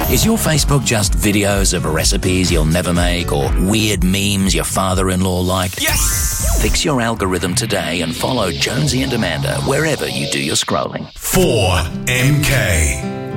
Is your Facebook just videos of recipes you'll never make or weird memes your father-in-law like? Yes! Fix your algorithm today and follow Jonesy and Amanda wherever you do your scrolling. 4MK.